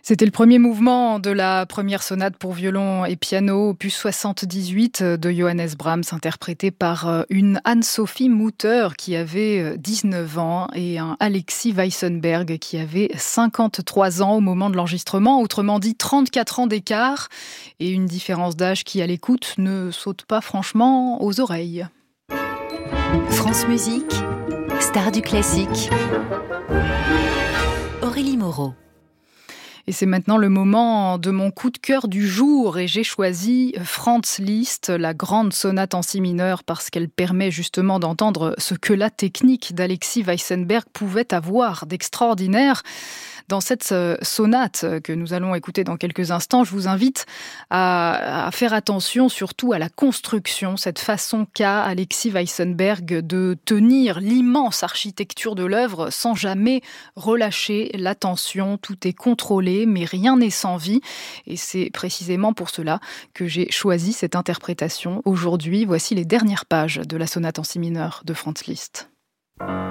C'était le premier mouvement de la première sonate pour violon et piano, opus 78 de Johannes Brahms, interprété par une Anne-Sophie Mutter qui avait 19 ans et un Alexis Weissenberg qui avait 53 ans au moment de l'enregistrement. Autrement dit, 34 ans d'écart et une différence d'âge qui, à l'écoute, ne saute pas franchement aux oreilles. France Musique, star du classique. Aurélie Moreau. Et c'est maintenant le moment de mon coup de cœur du jour et j'ai choisi Franz Liszt, la grande sonate en si mineur parce qu'elle permet justement d'entendre ce que la technique d'Alexis Weissenberg pouvait avoir d'extraordinaire. Dans cette sonate que nous allons écouter dans quelques instants, je vous invite à faire attention surtout à la construction, cette façon qu'a Alexis Weissenberg de tenir l'immense architecture de l'œuvre sans jamais relâcher l'attention. Tout est contrôlé, mais rien n'est sans vie. Et c'est précisément pour cela que j'ai choisi cette interprétation. Aujourd'hui, voici les dernières pages de la sonate en si mineur de Franz Liszt.